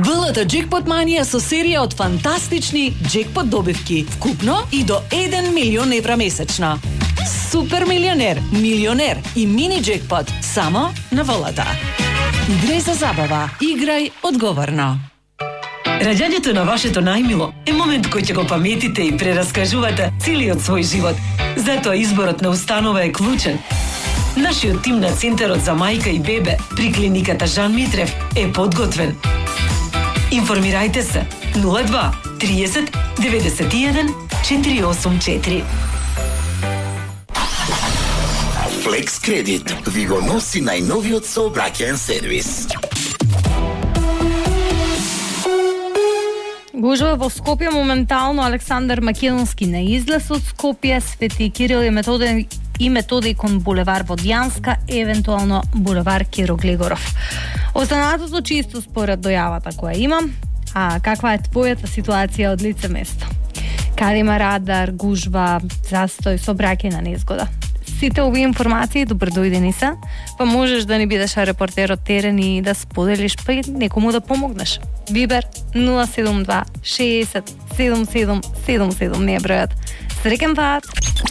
БЛТ Джекпот Манија со серија од фантастични джекпот добивки, вкупно и до 1 милион евра месечно. Супер милионер, милионер и мини джекпот само на БЛТ. Играј за забава, играј одговорно. Раѓањето на вашето најмило е момент кој ќе го паметите и прераскажувате целиот свој живот. Затоа изборот на установа е клучен. Нашиот тим на Центарот за мајка и бебе при клиниката Жан Митрев е подготвен. Информирајте се 02 30 91 484. Флекс Кредит ви го носи најновиот сообраќаен сервис. Гужва во Скопје моментално. Александар Македонски на излез од Скопје, Свети Кирил и Методий кон булевар Водјанска, евентуално булевар Киро Глегоров. Останатото чисто според дојавата која имам. А каква е твојата ситуација од лице место? Каде има радар, гужва, застој, сообраќајна незгода? Сите овие информации добро дојдени се, па можеш да ни бидеш репортер од терен и да споделиш, па и некому да помогнеш. Вибер 072 60 77 77 не е бројот. Среќен пат!